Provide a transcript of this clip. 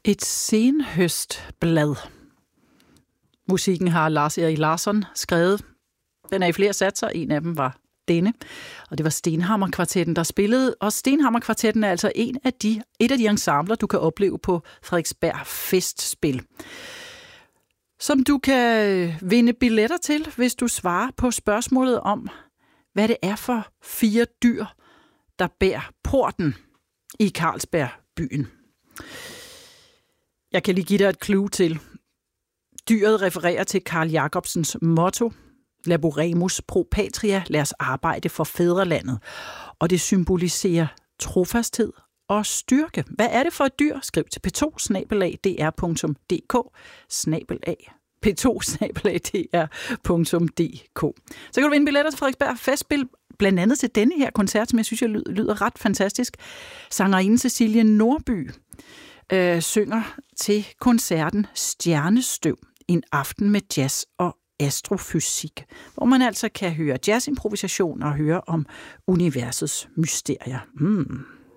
Et senhøstblad. Musikken har Lars Erik Larsson skrevet. Den er i flere satser. En af dem var denne. Og det var Stenhammer-kvartetten, der spillede. Og Stenhammer-kvartetten er altså et af de ensembler, du kan opleve på Frederiksberg Festspil. Som du kan vinde billetter til, hvis du svarer på spørgsmålet om, hvad det er for 4 dyr, der bærer porten i Carlsberg-byen. Jeg kan lige give dig et clue til. Dyret refererer til Carl Jacobsens motto, Laboremus pro patria, lad os arbejde for fædrelandet. Og det symboliserer trofasthed og styrke. Hvad er det for et dyr? Skriv til p2@dr.dk p2@dr.dk. Så kan du vinde billetter til Frederiksberg Festspil, blandt andet til denne her koncert, som jeg synes lyder ret fantastisk. Sangerinden Cecilie Nordby synger til koncerten Stjernestøv, en aften med jazz og astrofysik, hvor man altså kan høre jazzimprovisation og høre om universets mysterier.